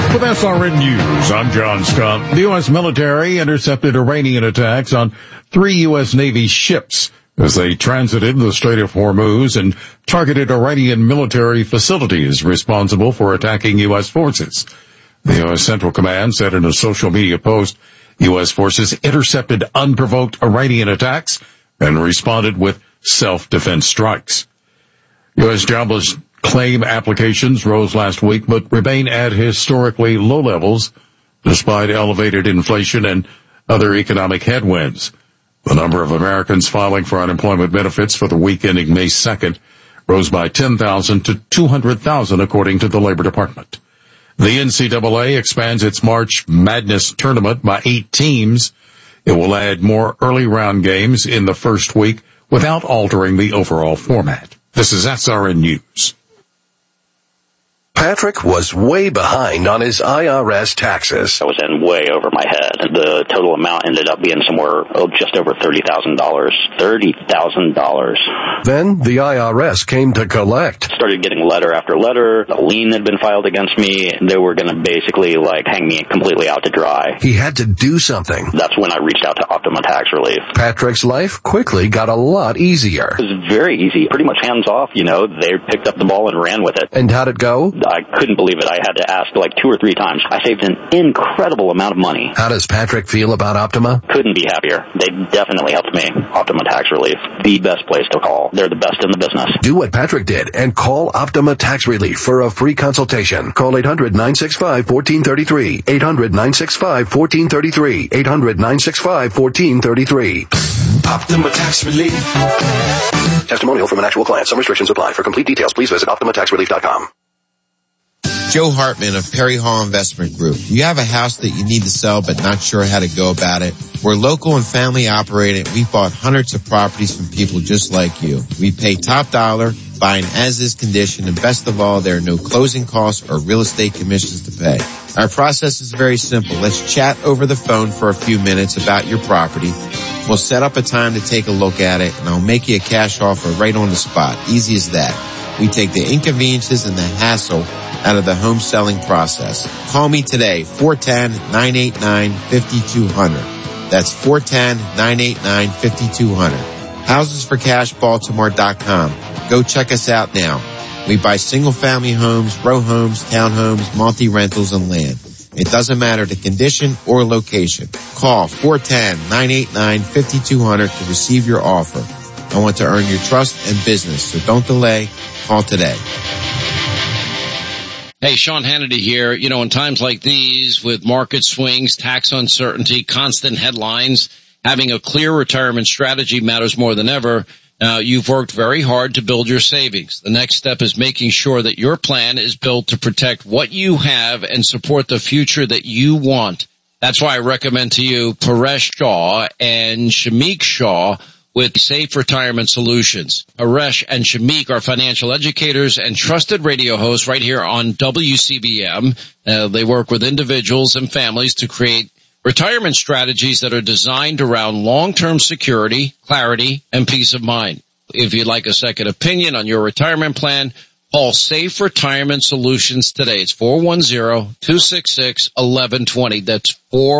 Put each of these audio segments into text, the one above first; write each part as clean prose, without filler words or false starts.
With SRN News, I'm John Scott. The U.S. military intercepted Iranian attacks on 3 U.S. Navy ships as they transited the Strait of Hormuz and targeted Iranian military facilities responsible for attacking U.S. forces. The U.S. Central Command said in a social media post, U.S. forces intercepted unprovoked Iranian attacks and responded with self-defense strikes. U.S. jobless claim applications rose last week but remain at historically low levels despite elevated inflation and other economic headwinds. The number of Americans filing for unemployment benefits for the week ending May 2nd rose by 10,000 to 200,000 according to the Labor Department. The NCAA expands its March Madness tournament by 8 teams. It will add more early round games in the first week without altering the overall format. This is SRN News. Patrick was way behind on his IRS taxes. I was in way over my head. The total amount ended up being somewhere just over $30,000. $30,000. Then the IRS came to collect. Started getting letter after letter. A lien had been filed against me. They were going to basically hang me completely out to dry. He had to do something. That's when I reached out to Optima Tax Relief. Patrick's life quickly got a lot easier. It was very easy. Pretty much hands off, They picked up the ball and ran with it. And how'd it go? I couldn't believe it. I had to ask 2 or 3 times. I saved an incredible amount of money. How does Patrick feel about Optima? Couldn't be happier. They definitely helped me. Optima Tax Relief, the best place to call. They're the best in the business. Do what Patrick did and call Optima Tax Relief for a free consultation. Call 800-965-1433. 800-965-1433. 800-965-1433. Optima Tax Relief. Testimonial from an actual client. Some restrictions apply. For complete details, please visit OptimaTaxRelief.com. Joe Hartman of Perry Hall Investment Group. You have a house that you need to sell but not sure how to go about it? We're local and family operated. We bought hundreds of properties from people just like you. We pay top dollar, buying as-is condition, and best of all, there are no closing costs or real estate commissions to pay. Our process is very simple. Let's chat over the phone for a few minutes about your property. We'll set up a time to take a look at it, and I'll make you a cash offer right on the spot. Easy as that. We take the inconveniences and the hassle out of the home selling process. Call me today, 410-989-5200. That's 410-989-5200. HousesForCashBaltimore.com. Go check us out now. We buy single-family homes, row homes, townhomes, multi-rentals, and land. It doesn't matter the condition or location. Call 410-989-5200 to receive your offer. I want to earn your trust and business, so don't delay. Call today. Hey, Sean Hannity here. In times like these, with market swings, tax uncertainty, constant headlines, having a clear retirement strategy matters more than ever. Now, you've worked very hard to build your savings. The next step is making sure that your plan is built to protect what you have and support the future that you want. That's why I recommend to you Paresh Shah and Shamik Shah with Safe Retirement Solutions. Paresh and Shamik are financial educators and trusted radio hosts right here on WCBM. They work with individuals and families to create retirement strategies that are designed around long-term security, clarity, and peace of mind. If you'd like a second opinion on your retirement plan, call Safe Retirement Solutions today. It's 410-266-1120. That's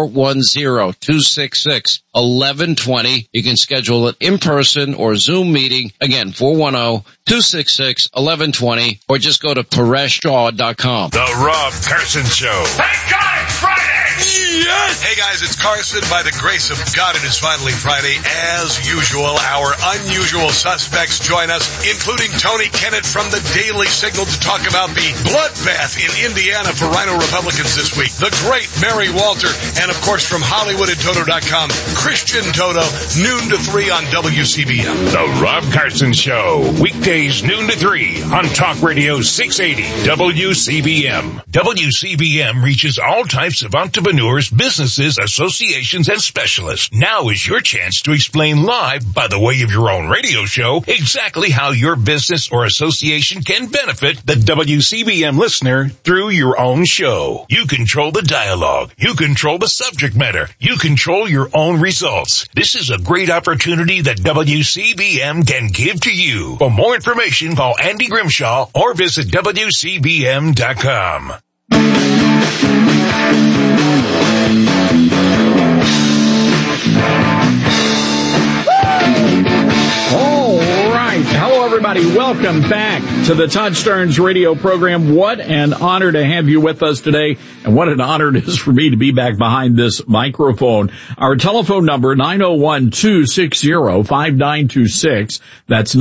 410-266-1120. You can schedule it in person or Zoom meeting. Again, 410-266-1120, or just go to PareshShaw.com. The Rob Carson Show. Thank God it's Friday! Yes! Hey guys, it's Carson. By the grace of God, it is finally Friday. As usual, our unusual suspects join us, including Tony Kennett from the Daily Signal to talk about the bloodbath in Indiana for Rhino Republicans this week. The great Mary Walter, and of course from Hollywood at Toto.com, Christian Toto, noon to 3 on WCBM. The Rob Carson Show, weekdays noon to 3 on Talk Radio 680 WCBM. WCBM reaches all types of entrepreneurs, businesses, associations, and specialists. Now is your chance to explain live, by the way of your own radio show, exactly how your business or association can benefit the WCBM listener through your own show. You control the dialogue. You control the subject matter. You control your own results. This is a great opportunity that WCBM can give to you. For more information, call Andy Grimshaw or visit WCBM.com. everybody. Welcome back to the Todd Starnes radio program. What an honor to have you with us today, and what an honor it is for me to be back behind this microphone. Our telephone number, 901-260-5926. That's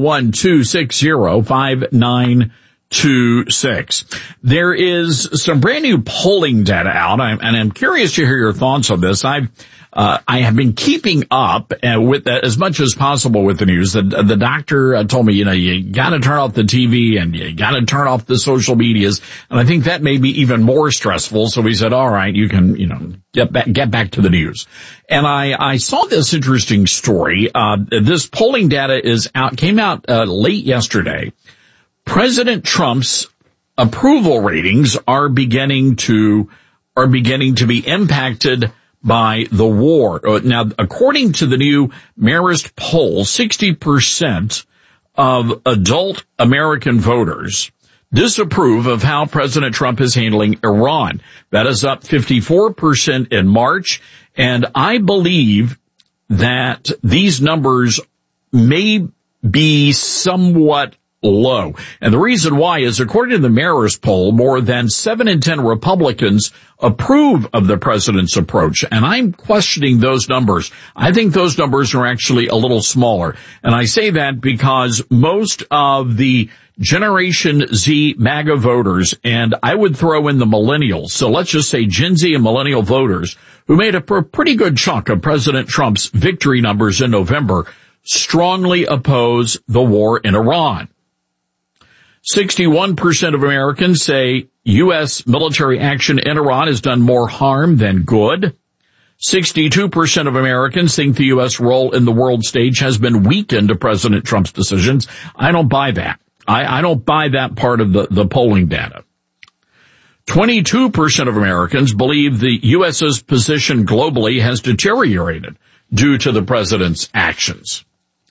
901-260-5926. There is some brand new polling data out, and I'm curious to hear your thoughts on this. I have been keeping up with that as much as possible with the news. The doctor told me, you got to turn off the TV and you got to turn off the social medias. And I think that may be even more stressful. So he said, all right, you can, get back to the news. And I saw this interesting story. This polling data came out late yesterday. President Trump's approval ratings are beginning to be impacted by the war. Now, according to the new Marist poll, 60% of adult American voters disapprove of how President Trump is handling Iran. That is up 54% in March, and I believe that these numbers may be somewhat low. And the reason why is, according to the Marist poll, more than 7 in 10 Republicans approve of the president's approach. And I'm questioning those numbers. I think those numbers are actually a little smaller. And I say that because most of the Generation Z MAGA voters, and I would throw in the millennials, so let's just say Gen Z and millennial voters, who made up a pretty good chunk of President Trump's victory numbers in November, strongly oppose the war in Iran. 61% of Americans say U.S. military action in Iran has done more harm than good. 62% of Americans think the U.S. role in the world stage has been weakened to President Trump's decisions. I don't buy that. I don't buy that part of the polling data. 22% of Americans believe the U.S.'s position globally has deteriorated due to the president's actions.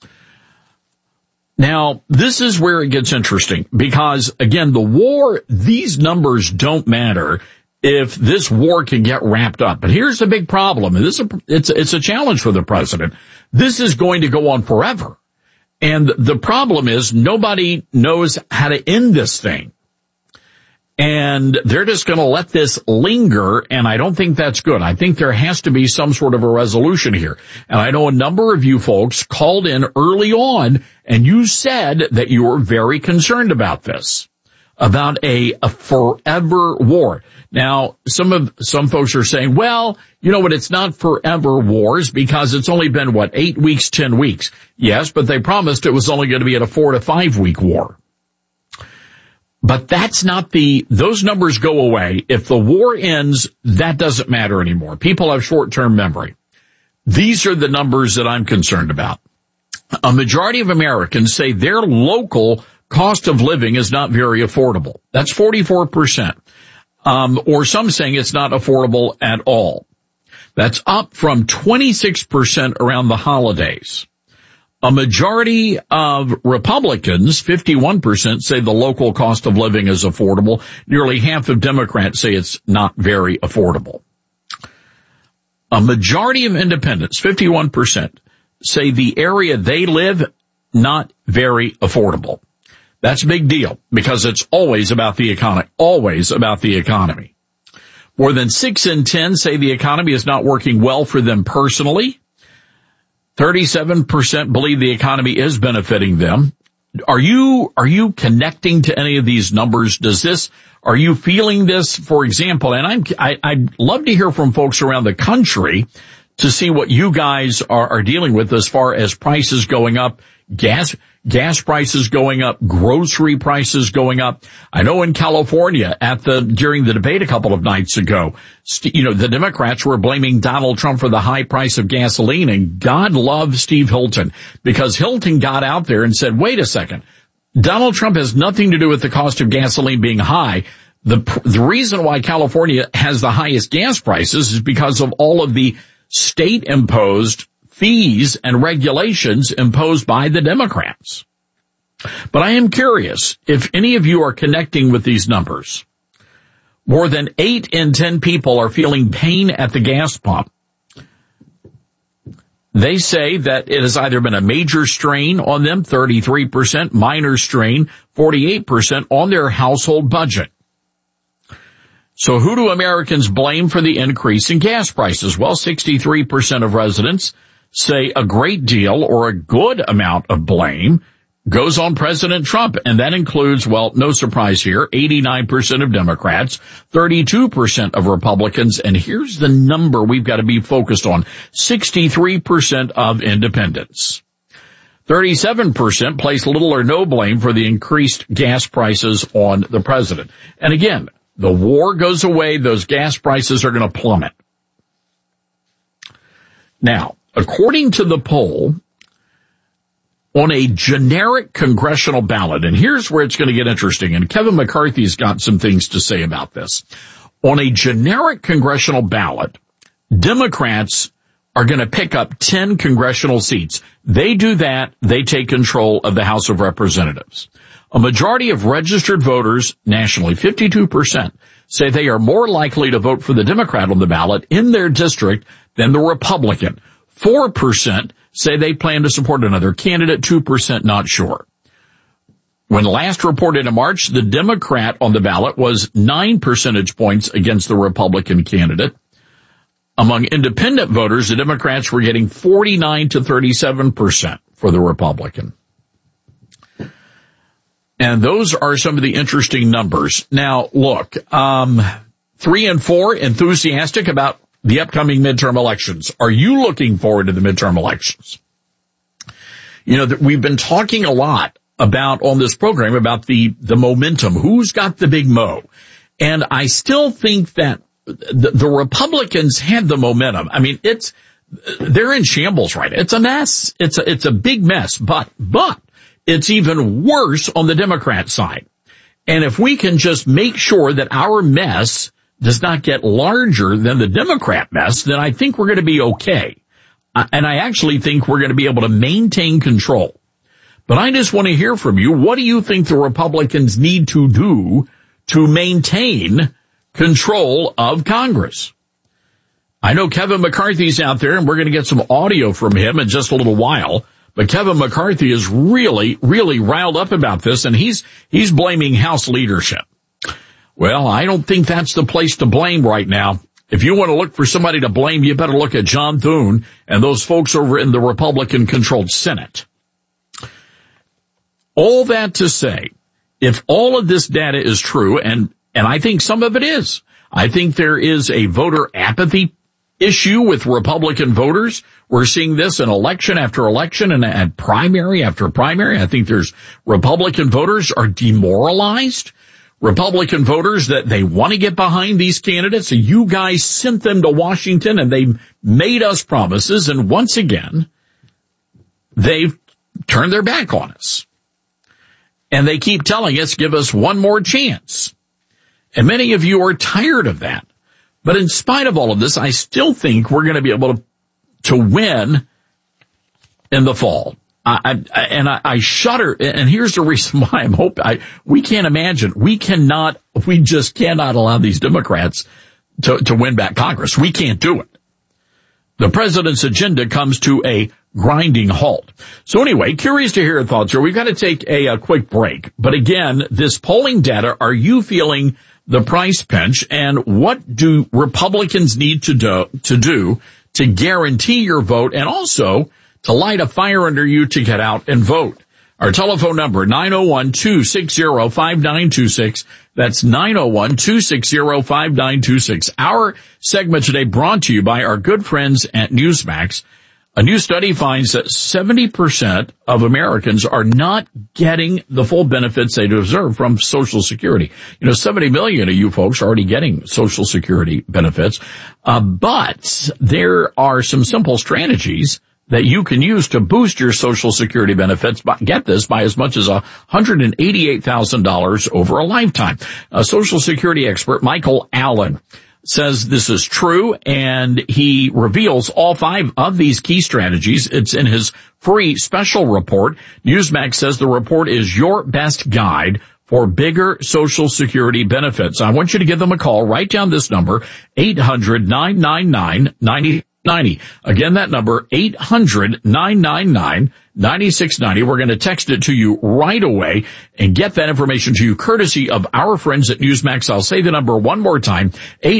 Now, this is where it gets interesting because, again, the war, these numbers don't matter if this war can get wrapped up. But here's the big problem, and it's a challenge for the president. This is going to go on forever. And the problem is nobody knows how to end this thing. And they're just going to let this linger, and I don't think that's good. I think there has to be some sort of a resolution here. And I know a number of you folks called in early on, and you said that you were very concerned about this, about a forever war. Now, some folks are saying, well, you know what, it's not forever wars because it's only been, 8 weeks, 10 weeks. Yes, but they promised it was only going to be at a 4 to 5 week war. But that's not those numbers go away. If the war ends, that doesn't matter anymore. People have short-term memory. These are the numbers that I'm concerned about. A majority of Americans say their local cost of living is not very affordable. That's 44%. Or some saying it's not affordable at all. That's up from 26% around the holidays. A majority of Republicans, 51%, say the local cost of living is affordable. Nearly half of Democrats say it's not very affordable. A majority of independents, 51%, say the area they live, not very affordable. That's a big deal because it's always about the economy, More than 6 in 10 say the economy is not working well for them personally. 37% believe the economy is benefiting them. Are you connecting to any of these numbers? Are you feeling this, for example? And I'd love to hear from folks around the country to see what you guys are dealing with as far as prices going up, gas prices going up, grocery prices going up. I know in California during the debate a couple of nights ago, the Democrats were blaming Donald Trump for the high price of gasoline, and God love Steve Hilton, because Hilton got out there and said, wait a second, Donald Trump has nothing to do with the cost of gasoline being high. The reason why California has the highest gas prices is because of all of the state-imposed fees and regulations imposed by the Democrats. But I am curious if any of you are connecting with these numbers. More than 8 in 10 people are feeling pain at the gas pump. They say that it has either been a major strain on them, 33%, minor strain, 48% on their household budget. So who do Americans blame for the increase in gas prices? Well, 63% of residents say a great deal or a good amount of blame goes on President Trump. And that includes, well, no surprise here, 89% of Democrats, 32% of Republicans. And here's the number we've got to be focused on, 63% of independents. 37% place little or no blame for the increased gas prices on the president. And again, the war goes away, those gas prices are going to plummet. Now, according to the poll, on a generic congressional ballot, and here's where it's going to get interesting, and Kevin McCarthy's got some things to say about this. On a generic congressional ballot, Democrats are going to pick up 10 congressional seats. They do that, they take control of the House of Representatives. A majority of registered voters nationally, 52%, say they are more likely to vote for the Democrat on the ballot in their district than the Republican. 4% say they plan to support another candidate, 2% not sure. When last reported in March, the Democrat on the ballot was 9 percentage points against the Republican candidate. Among independent voters, the Democrats were getting 49 to 37% for the Republican. And those are some of the interesting numbers. Now, look, 3 and 4 enthusiastic about the upcoming midterm elections. Are you looking forward to the midterm elections? You know, we've been talking a lot about on this program about the momentum. Who's got the big mo? And I still think that the Republicans had the momentum. I mean, they're in shambles right now. It's a mess. It's a big mess, but it's even worse on the Democrat side. And if we can just make sure that our mess does not get larger than the Democrat mess, then I think we're going to be okay. And I actually think we're going to be able to maintain control. But I just want to hear from you. What do you think the Republicans need to do to maintain control of Congress? I know Kevin McCarthy's out there, and we're going to get some audio from him in just a little while. But Kevin McCarthy is really, really riled up about this, and he's blaming House leadership. Well, I don't think that's the place to blame right now. If you want to look for somebody to blame, you better look at John Thune and those folks over in the Republican-controlled Senate. All that to say, if all of this data is true, and I think some of it is, I think there is a voter apathy issue with Republican voters. We're seeing this in election after election and primary after primary. I think there's Republican voters are demoralized. Republican voters that they want to get behind these candidates. So you guys sent them to Washington and they made us promises. And once again, they've turned their back on us. And they keep telling us, give us one more chance. And many of you are tired of that. But in spite of all of this, I still think we're going to be able to win in the fall. I shudder, and here's the reason why we can't imagine, we just cannot allow these Democrats to win back Congress. We can't do it. The president's agenda comes to a grinding halt. So anyway, curious to hear your thoughts here. We've got to take a quick break. But again, this polling data, are you feeling the price pinch, and what do Republicans need to do to guarantee your vote and also to light a fire under you to get out and vote? Our telephone number, 901-260-5926. That's 901-260-5926. Our segment today brought to you by our good friends at Newsmax. A new study finds that 70% of Americans are not getting the full benefits they deserve from Social Security. 70 million of you folks are already getting Social Security benefits. But there are some simple strategies that you can use to boost your Social Security benefits, get this, by as much as $188,000 over a lifetime. A Social Security expert, Michael Allen, says this is true, and he reveals all 5 of these key strategies. It's in his free special report. Newsmax says the report is your best guide for bigger Social Security benefits. I want you to give them a call. Write down this number, 800-999-90. Again, that number, 800-999-9690. We're going to text it to you right away and get that information to you courtesy of our friends at Newsmax. I'll say the number one more time,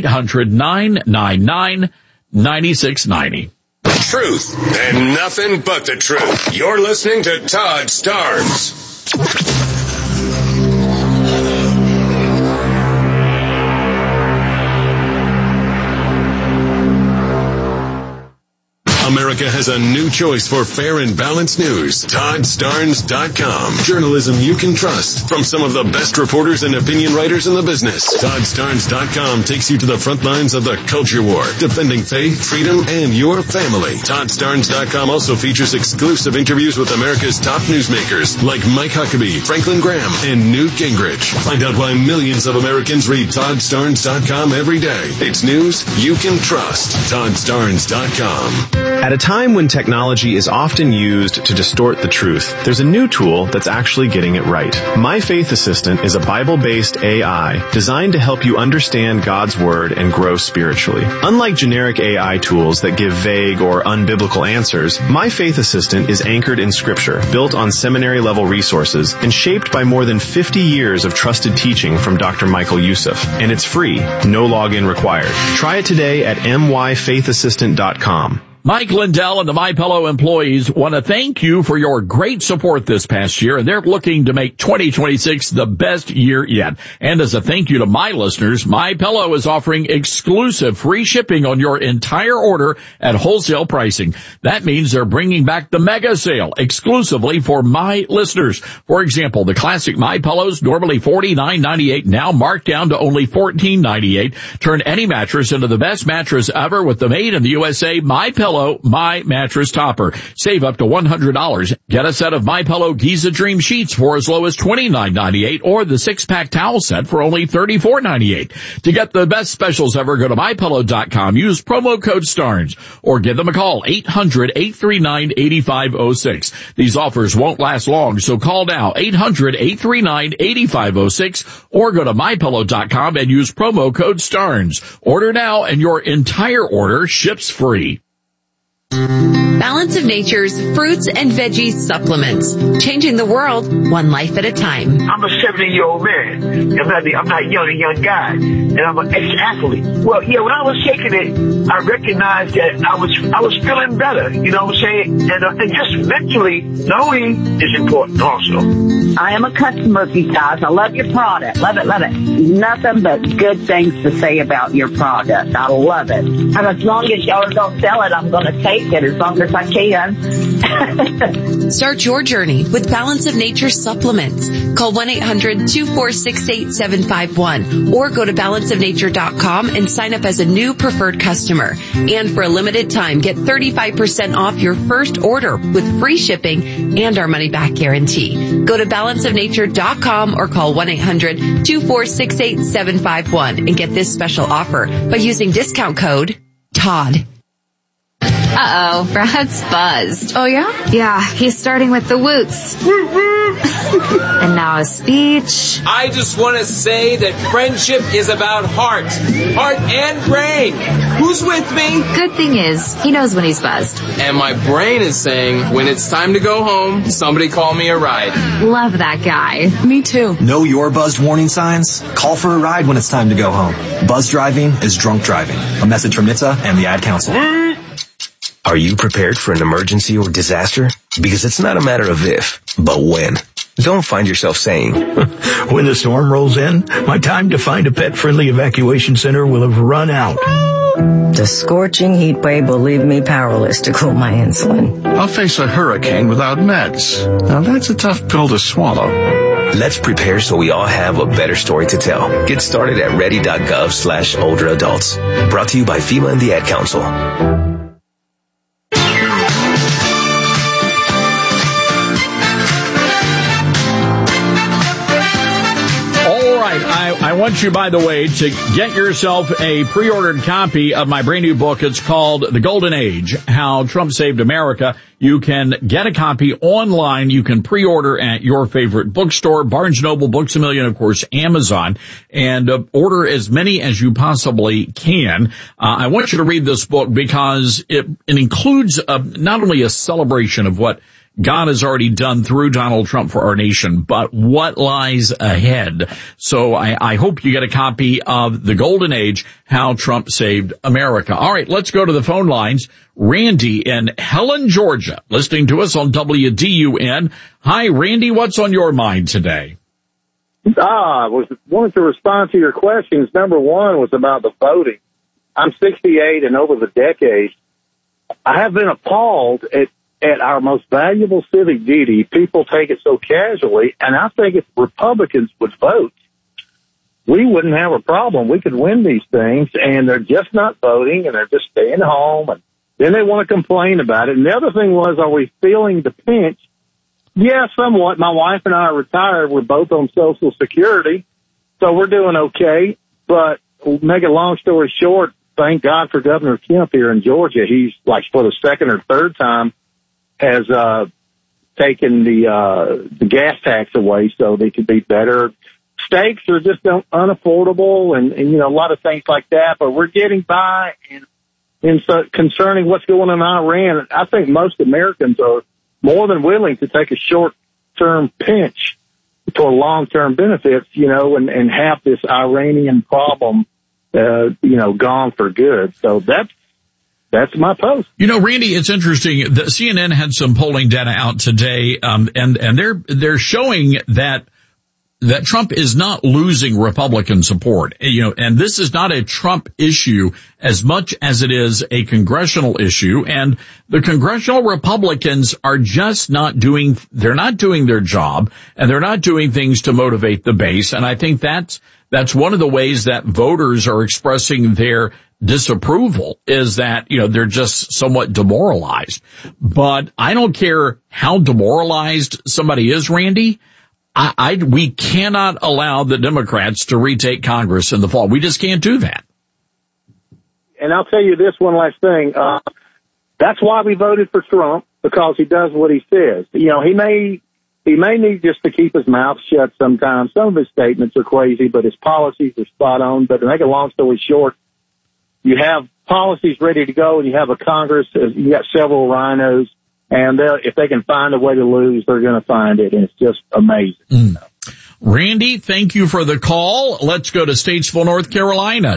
800-999-9690. Truth and nothing but the truth. You're listening to Todd Starnes. America has a new choice for fair and balanced news. ToddStarnes.com. Journalism you can trust from some of the best reporters and opinion writers in the business. ToddStarnes.com takes you to the front lines of the culture war, defending faith, freedom, and your family. ToddStarnes.com also features exclusive interviews with America's top newsmakers like Mike Huckabee, Franklin Graham, and Newt Gingrich. Find out why millions of Americans read ToddStarnes.com every day. It's news you can trust. ToddStarnes.com. At a time when technology is often used to distort the truth, there's a new tool that's actually getting it right. My Faith Assistant is a Bible-based AI designed to help you understand God's Word and grow spiritually. Unlike generic AI tools that give vague or unbiblical answers, My Faith Assistant is anchored in Scripture, built on seminary-level resources, and shaped by more than 50 years of trusted teaching from Dr. Michael Youssef. And it's free, no login required. Try it today at myfaithassistant.com. Mike Lindell and the MyPillow employees want to thank you for your great support this past year, and they're looking to make 2026 the best year yet. And as a thank you to my listeners, MyPillow is offering exclusive free shipping on your entire order at wholesale pricing. That means they're bringing back the mega sale exclusively for my listeners. For example, the classic MyPillows, normally $49.98, now marked down to only $14.98. Turn any mattress into the best mattress ever with the made in the USA MyPillow My Mattress Topper. Save up to $100. Get a set of MyPillow Giza Dream Sheets for as low as $29.98 or the 6-pack towel set for only $34.98. To get the best specials ever, go to MyPillow.com. Use promo code STARNS or give them a call, 800-839-8506. These offers won't last long, so call now, 800-839-8506 or go to MyPillow.com and use promo code STARNS. Order now and your entire order ships free. Balance of Nature's fruits and veggies supplements, changing the world one life at a time. I'm a 70-year-old man. I'm not a young guy, and I'm an ex-athlete. Well, yeah, when I was taking it, I recognized that I was feeling better. You know what I'm saying? And just mentally knowing is important also. I am a customer of you guys. I love your product. Love it, love it. Nothing but good things to say about your product. I love it. And as long as y'all don't sell it, I'm going to take it as long as I can. Start your journey with Balance of Nature supplements. Call 1-800-246-8751 or go to balanceofnature.com and sign up as a new preferred customer. And for a limited time, get 35% off your first order with free shipping and our money-back guarantee. Go to balanceofnature.com or call 1-800-246-8751 and get this special offer by using discount code TODD. Uh-oh, Brad's buzzed. Oh, yeah? Yeah, he's starting with the woots. And now a speech. I just want to say that friendship is about heart and brain. Who's with me? Good thing is, he knows when he's buzzed. And my brain is saying, when it's time to go home, somebody call me a ride. Love that guy. Me too. Know your buzzed warning signs? Call for a ride when it's time to go home. Buzz driving is drunk driving. A message from NHTSA and the Ad Council. Are you prepared for an emergency or disaster? Because it's not a matter of if, but when. Don't find yourself saying, when the storm rolls in, my time to find a pet-friendly evacuation center will have run out. The scorching heat wave will leave me powerless to cool my insulin. I'll face a hurricane without meds. Now that's a tough pill to swallow. Let's prepare so we all have a better story to tell. Get started at ready.gov/older adults. Brought to you by FEMA and the Ad Council. right. I want you, by the way, to get yourself a pre-ordered copy of my brand new book. It's called The Golden Age, How Trump Saved America. You can get a copy online. You can pre-order at your favorite bookstore, Barnes & Noble, Books A Million, of course, Amazon, and order as many as you possibly can. I want you to read this book because it includes not only a celebration of what God has already done through Donald Trump for our nation, but what lies ahead. So I hope you get a copy of The Golden Age, How Trump Saved America. All right, let's go to the phone lines. Randy in Helen, Georgia, listening to us on WDUN. Hi, Randy, what's on your mind today? Wanted to respond to your questions. Number one was about the voting. I'm 68, and over the decades, I have been appalled at our most valuable civic duty. People take it so casually, and I think if Republicans would vote, we wouldn't have a problem. We could win these things, and they're just not voting, and they're just staying home, and then they want to complain about it. And the other thing was, are we feeling the pinch? Yeah, somewhat. My wife and I are retired. We're both on Social Security, so we're doing okay. But make a long story short, thank God for Governor Kemp here in Georgia. He's, like, for the second or third time, has taken the gas tax away so they could be better. Steaks are just unaffordable and you know, a lot of things like that, but we're getting by. And so concerning what's going on in Iran, I think most Americans are more than willing to take a short-term pinch for long-term benefits, you know, and have this Iranian problem, you know, gone for good. So that's my post. You know, Randy, it's interesting. The CNN had some polling data out today, and they're showing that Trump is not losing Republican support. You know, and this is not a Trump issue as much as it is a congressional issue. And the congressional Republicans are just they're not doing their job, and they're not doing things to motivate the base. And I think that's one of the ways that voters are expressing their disapproval, is that, you know, they're just somewhat demoralized. But I don't care how demoralized somebody is, Randy. We cannot allow the Democrats to retake Congress in the fall. We just can't do that. And I'll tell you this one last thing. That's why we voted for Trump, because he does what he says. You know, he may need just to keep his mouth shut sometimes. Some of his statements are crazy, but his policies are spot on. But to make a long story short, you have policies ready to go, and you have a Congress. You got several rhinos, and if they can find a way to lose, they're going to find it, and it's just amazing. Randy, thank you for the call. Let's go to Statesville, North Carolina.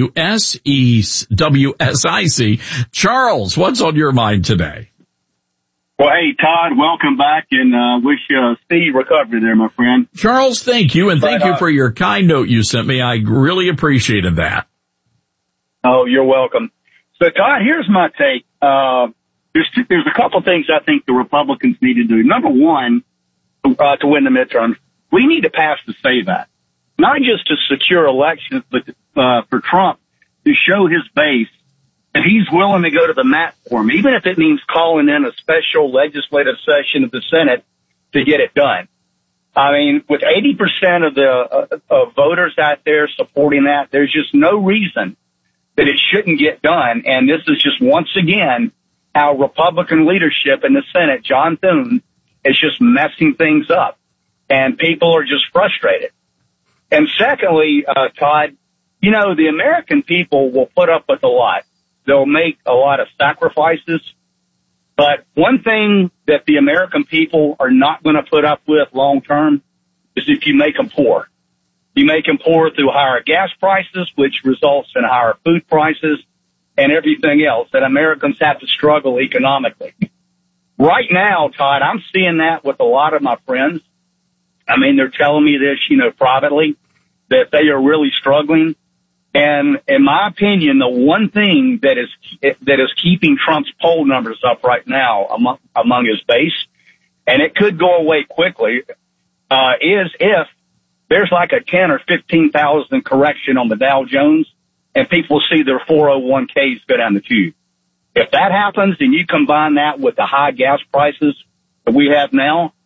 WSIC. Charles, what's on your mind today? Well, hey, Todd, welcome back, and wish you a speedy recovery there, my friend. Charles, thank you, and thank you for your kind note you sent me. I really appreciated that. Oh, you're welcome. So, Todd, here's my take. There's a couple things I think the Republicans need to do. Number one, to win the midterms, we need to pass the SAVE Act, not just to secure elections, but for Trump to show his base that he's willing to go to the mat for him, even if it means calling in a special legislative session of the Senate to get it done. I mean, with 80% of the voters out there supporting that, there's just no reason that it shouldn't get done. And this is just once again how Republican leadership in the Senate, John Thune, is just messing things up. And people are just frustrated. And secondly, Todd, you know, the American people will put up with a lot. They'll make a lot of sacrifices. But one thing that the American people are not going to put up with long term is if you make them poor. You make them poor through higher gas prices, which results in higher food prices and everything else, that Americans have to struggle economically. Right now, Todd, I'm seeing that with a lot of my friends. I mean, they're telling me this, you know, privately, that they are really struggling. And in my opinion, the one thing that is keeping Trump's poll numbers up right now among his base, and it could go away quickly, is if there's like a 10 or 15,000 correction on the Dow Jones and people see their 401ks go down the tube. If that happens and you combine that with the high gas prices that we have now,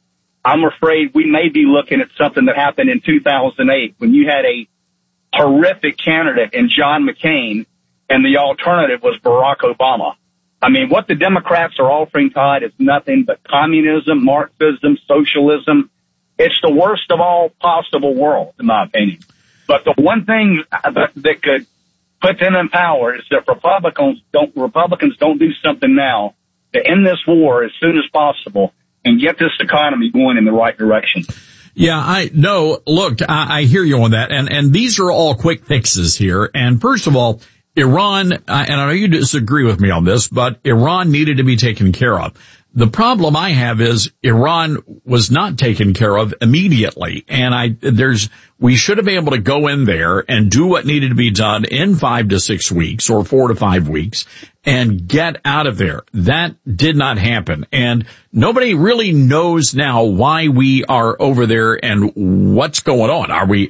I'm afraid we may be looking at something that happened in 2008 when you had a horrific candidate in John McCain and the alternative was Barack Obama. I mean, what the Democrats are offering, Todd, is nothing but communism, Marxism, socialism. It's the worst of all possible worlds, in my opinion. But the one thing that could put them in power is that Republicans don't do something now to end this war as soon as possible and get this economy going in the right direction. Yeah, I hear you on that. And these are all quick fixes here. And first of all, Iran, and I know you disagree with me on this, but Iran needed to be taken care of. The problem I have is Iran was not taken care of immediately. And we should have been able to go in there and do what needed to be done in 5 to 6 weeks or 4 to 5 weeks and get out of there. That did not happen. And nobody really knows now why we are over there and what's going on.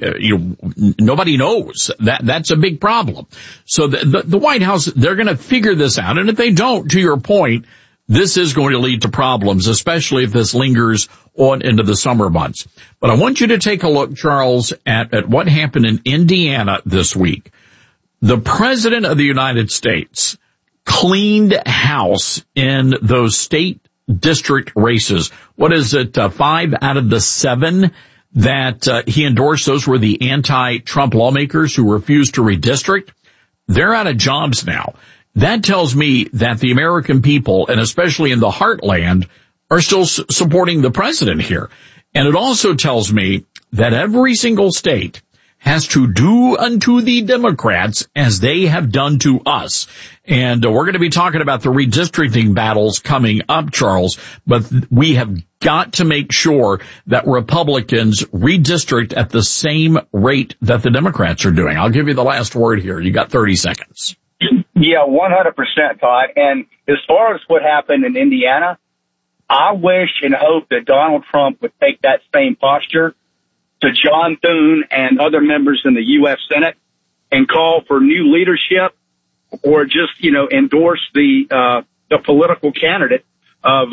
Nobody knows. That's a big problem. So the White House, they're going to figure this out. And if they don't, to your point, this is going to lead to problems, especially if this lingers on into the summer months. But I want you to take a look, Charles, at what happened in Indiana this week. The President of the United States cleaned house in those state district races. What is it, 5 out of the 7 that he endorsed? Those were the anti-Trump lawmakers who refused to redistrict. They're out of jobs now. That tells me that the American people, and especially in the heartland, are still supporting the president here. And it also tells me that every single state has to do unto the Democrats as they have done to us. And we're going to be talking about the redistricting battles coming up, Charles, but we have got to make sure that Republicans redistrict at the same rate that the Democrats are doing. I'll give you the last word here. You got 30 seconds. Yeah, 100%, Todd. And as far as what happened in Indiana, I wish and hope that Donald Trump would take that same posture to John Thune and other members in the U.S. Senate and call for new leadership or just, endorse the political candidate of,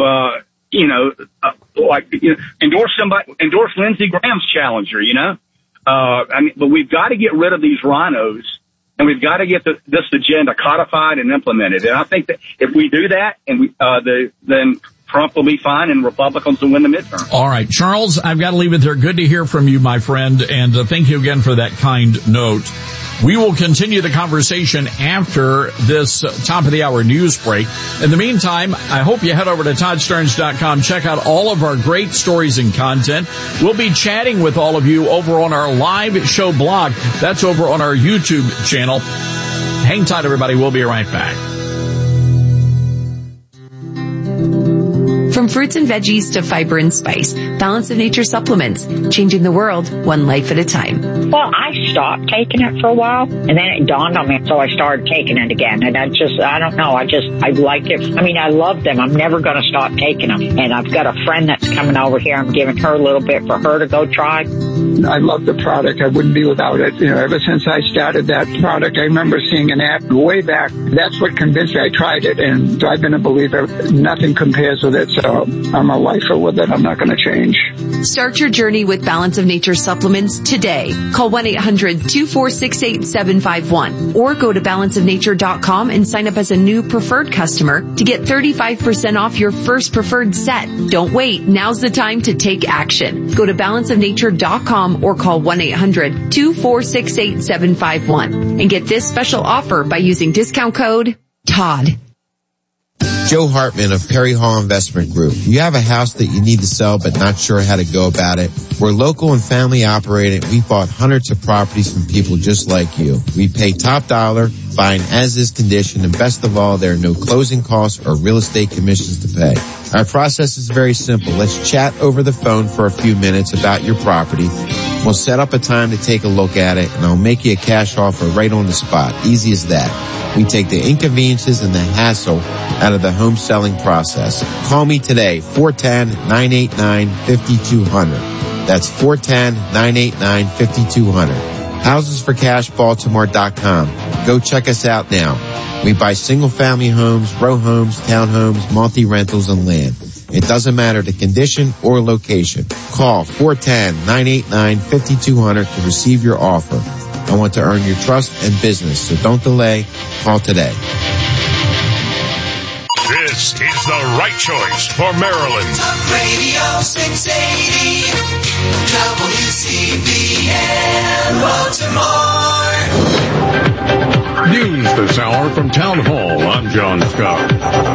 endorse Lindsey Graham's challenger, but we've got to get rid of these rhinos. And we've got to get this agenda codified and implemented. And I think that if we do that, and then Trump will be fine and Republicans will win the midterm. All right, Charles, I've got to leave it there. Good to hear from you, my friend. And thank you again for that kind note. We will continue the conversation after this top of the hour news break. In the meantime, I hope you head over to ToddStarnes.com. Check out all of our great stories and content. We'll be chatting with all of you over on our live show blog. That's over on our YouTube channel. Hang tight, everybody. We'll be right back. From fruits and veggies to fiber and spice, Balance of Nature supplements, changing the world one life at a time. Well, I stopped taking it for a while, and then it dawned on me, so I started taking it again. And I don't know, I like it. I mean, I love them. I'm never going to stop taking them. And I've got a friend that's coming over here. I'm giving her a little bit for her to go try. I love the product. I wouldn't be without it. Ever since I started that product, I remember seeing an ad way back. That's what convinced me. I tried it, and I've been a believer. Nothing compares with it. So I'm a lifer with it. I'm not going to change. Start your journey with Balance of Nature supplements today. Call 1-800-246-8751 or go to balanceofnature.com and sign up as a new preferred customer to get 35% off your first preferred set. Don't wait. Now's the time to take action. Go to balanceofnature.com or call 1-800-246-8751 and get this special offer by using discount code TODD. Joe Hartman of Perry Hall Investment Group. You have a house that you need to sell but not sure how to go about it? We're local and family operated. We bought hundreds of properties from people just like you. We pay top dollar, buying as is condition, and best of all, there are no closing costs or real estate commissions to pay. Our process is very simple. Let's chat over the phone for a few minutes about your property. We'll set up a time to take a look at it, and I'll make you a cash offer right on the spot. Easy as that. We take the inconveniences and the hassle out of the home selling process. Call me today, 410-989-5200. That's 410-989-5200. HousesForCashBaltimore.com. Go check us out now. We buy single-family homes, row homes, townhomes, multi-rentals, and land. It doesn't matter the condition or location. Call 410-989-5200 to receive your offer. I want to earn your trust and business, so don't delay. Call today. This is the right choice for Maryland. Talk Radio 680 WCBN Baltimore. News this hour from Town Hall. I'm John Scott.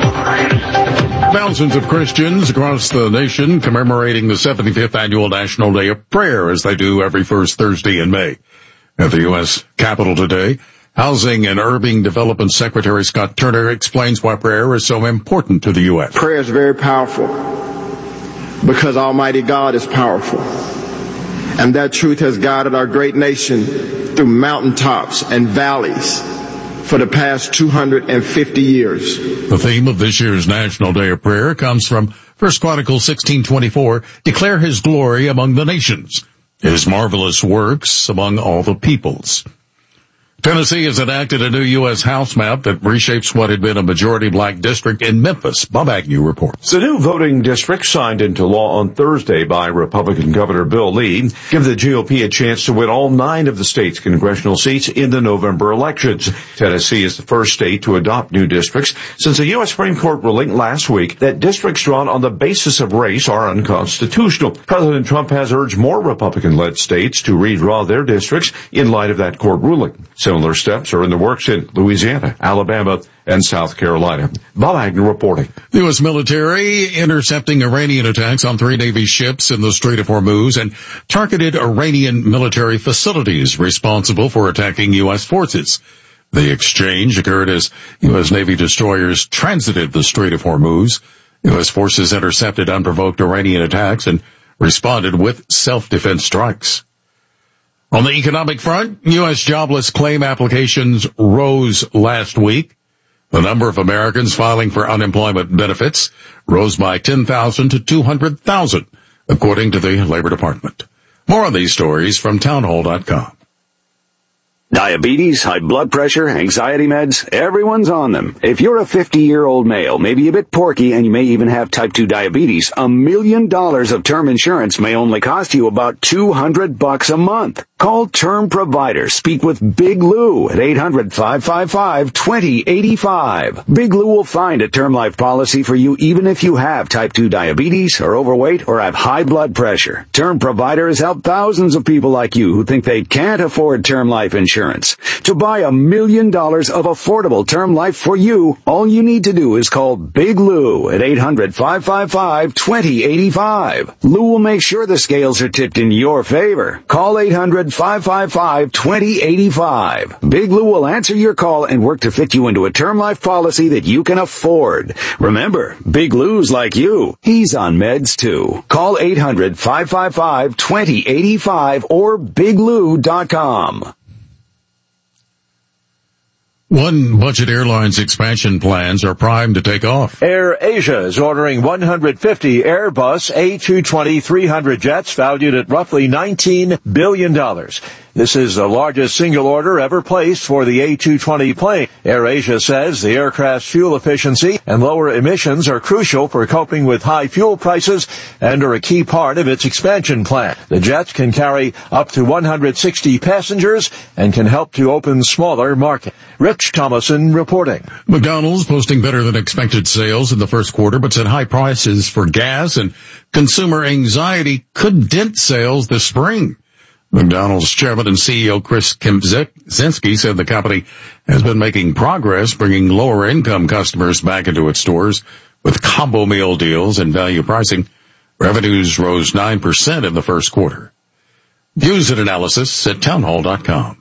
Thousands of Christians across the nation commemorating the 75th Annual National Day of Prayer, as they do every first Thursday in May. At the U.S. Capitol today, Housing and Urban Development Secretary Scott Turner explains why prayer is so important to the U.S. Prayer is very powerful because Almighty God is powerful. And that truth has guided our great nation through mountaintops and valleys for the past 250 years. The theme of this year's National Day of Prayer comes from 1 Chronicles 16:24, declare his glory among the nations, his marvelous works among all the peoples. Tennessee has enacted a new U.S. House map that reshapes what had been a majority black district in Memphis. Bob Agnew reports. The new voting districts signed into law on Thursday by Republican Governor Bill Lee give the GOP a chance to win all 9 of the state's congressional seats in the November elections. Tennessee is the first state to adopt new districts since a U.S. Supreme Court ruling last week that districts drawn on the basis of race are unconstitutional. President Trump has urged more Republican-led states to redraw their districts in light of that court ruling. Similar steps are in the works in Louisiana, Alabama, and South Carolina. Bob Agnew reporting. The U.S. military intercepting Iranian attacks on 3 Navy ships in the Strait of Hormuz and targeted Iranian military facilities responsible for attacking U.S. forces. The exchange occurred as U.S. Navy destroyers transited the Strait of Hormuz. U.S. forces intercepted unprovoked Iranian attacks and responded with self-defense strikes. On the economic front, U.S. jobless claim applications rose last week. The number of Americans filing for unemployment benefits rose by 10,000 to 200,000, according to the Labor Department. More on these stories from townhall.com. Diabetes, high blood pressure, anxiety meds, everyone's on them. If you're a 50-year-old male, maybe a bit porky, and you may even have type 2 diabetes, $1 million of term insurance may only cost you about $200 a month. Call Term Provider. Speak with Big Lou at 800-555-2085. Big Lou will find a term life policy for you even if you have type 2 diabetes, or overweight, or have high blood pressure. Term Provider has helped thousands of people like you who think they can't afford term life insurance. To buy $1 million of affordable term life for you, all you need to do is call Big Lou at 800-555-2085. Lou will make sure the scales are tipped in your favor. Call 800-555-2085. Big Lou will answer your call and work to fit you into a term life policy that you can afford. Remember, Big Lou's like you. He's on meds too. Call 800-555-2085 or biglou.com. One Budget Airlines expansion plans are primed to take off. Air Asia is ordering 150 Airbus A220-300 jets valued at roughly $19 billion. This is the largest single order ever placed for the A220 plane. AirAsia says the aircraft's fuel efficiency and lower emissions are crucial for coping with high fuel prices and are a key part of its expansion plan. The jets can carry up to 160 passengers and can help to open smaller markets. Rich Thomason reporting. McDonald's posting better than expected sales in the first quarter, but said high prices for gas and consumer anxiety could dent sales this spring. McDonald's chairman and CEO Chris Kempczynski said the company has been making progress bringing lower-income customers back into its stores with combo meal deals and value pricing. Revenues rose 9% in the first quarter. Views and analysis at townhall.com.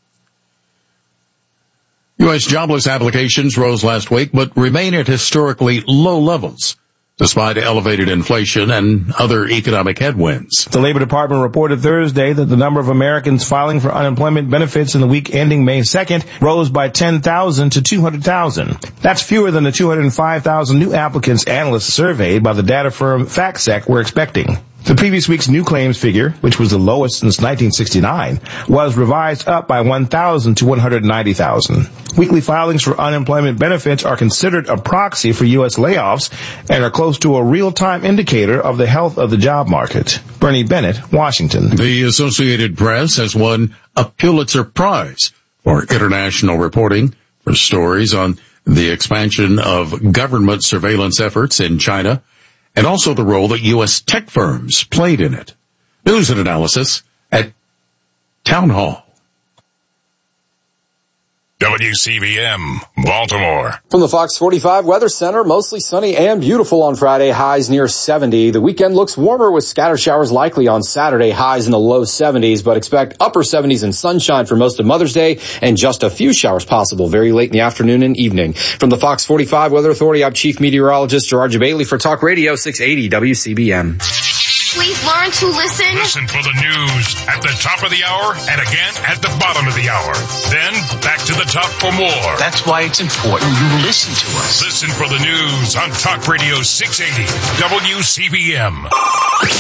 U.S. jobless applications rose last week but remain at historically low levels, despite elevated inflation and other economic headwinds. The Labor Department reported Thursday that the number of Americans filing for unemployment benefits in the week ending May 2nd rose by 10,000 to 200,000. That's fewer than the 205,000 new applicants analysts surveyed by the data firm FactSet were expecting. The previous week's new claims figure, which was the lowest since 1969, was revised up by 1,000 to 190,000. Weekly filings for unemployment benefits are considered a proxy for U.S. layoffs and are close to a real-time indicator of the health of the job market. Bernie Bennett, Washington. The Associated Press has won a Pulitzer Prize for international reporting for stories on the expansion of government surveillance efforts in China, and also the role that U.S. tech firms played in it. News and analysis at Town Hall. WCBM, Baltimore. From the Fox 45 Weather Center, mostly sunny and beautiful on Friday, highs near 70. The weekend looks warmer with scattered showers likely on Saturday, highs in the low 70s, but expect upper 70s and sunshine for most of Mother's Day and just a few showers possible very late in the afternoon and evening. From the Fox 45 Weather Authority, I'm Chief Meteorologist Gerard Bailey for Talk Radio 680 WCBM. Please learn to listen. Listen for the news at the top of the hour and again at the bottom of the hour. Then back to the top for more. That's why it's important you listen to us. Listen for the news on Talk Radio 680 WCBM.